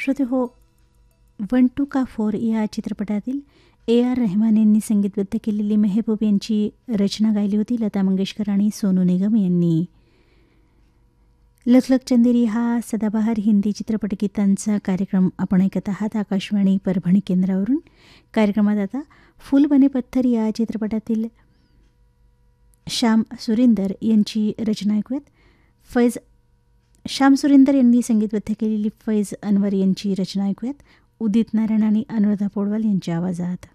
श्रोते हो, 1 2 का 4 या चित्रपटातील AR रहमान यांनी संगीतबद्ध केलेली मेहबूब यांची रचना गायली होती लता मंगेशकर आणि सोनू निगम यांनी. लख लख चंदेरी हा सदाबहार हिंदी चित्रपट गीतांचा कार्यक्रम आपण ऐकत आहात आकाशवाणी परभणी केंद्रावरून. कार्यक्रमात आता फूल बने पत्थर या चित्रपटातील श्याम सुरिंदर यांची रचना ऐकूयात. श्याम सुरिंदर यांनी संगीतबद्ध केलेली फैज अनवर यांची रचना ऐकूयात. उदित नारायण आणि अनुराधा पौडवाल यांच्या आवाजात.